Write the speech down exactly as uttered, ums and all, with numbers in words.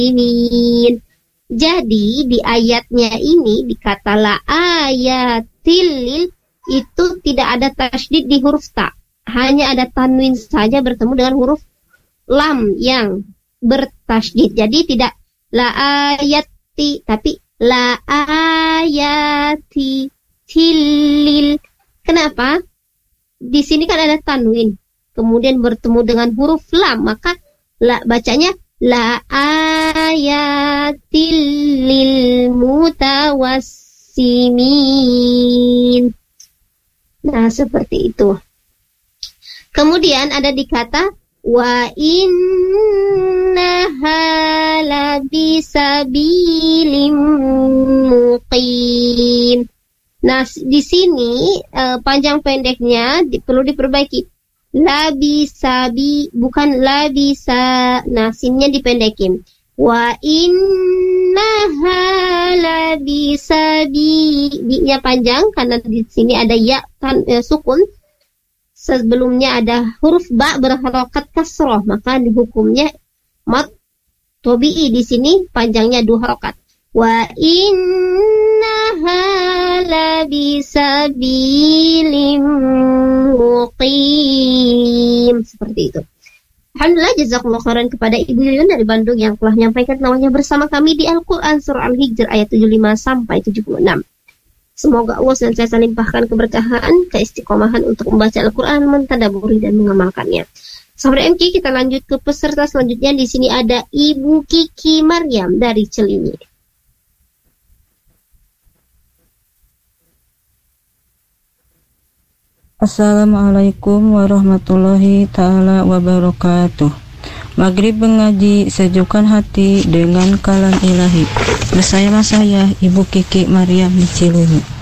muslimin. Jadi di ayatnya ini di kata la ayatil itu tidak ada tasydid di huruf ta. Hanya ada tanwin saja bertemu dengan huruf lam yang bertasydid. Jadi tidak la ayati tapi la ayati tilil. Kenapa? Di sini kan ada tanwin, kemudian bertemu dengan huruf lam, maka la bacanya la ayatil lil mutawassimin. Nah, seperti itu. Kemudian ada di kata wa innaha labisabilim muqim. Nah, di sini eh, panjang pendeknya di, perlu diperbaiki. Labisabi bukan labisa. Nah, sinnya dipendekin. Wa innaha labisabi. Di-nya panjang karena di sini ada ya tan, eh, sukun. Sebelumnya ada huruf ba berharokat kasroh, maka dihukumnya mat tobi'i. Di sini panjangnya dua harokat. Wa innaha labisabilim muqim. Seperti itu. Alhamdulillah, jazakumullah khairan kepada Ibu Yuyun dari Bandung yang telah menyampaikan namanya bersama kami di Al-Quran Surah Al-Hijr ayat tujuh puluh lima sampai tujuh puluh enam. Semoga Allah senantiasa limpahkan keberkahan, keistiqomahan untuk membaca Al-Quran, mentadaburi dan mengamalkannya. Sahabat M K, kita lanjut ke peserta selanjutnya. Di sini ada Ibu Kiki Maryam dari Cilinyi. Assalamualaikum warahmatullahi ta'ala wabarakatuh. Maghrib mengaji, sejukkan hati dengan kalam ilahi. Bersama saya Ibu Kiki Maryam di Cilinyi.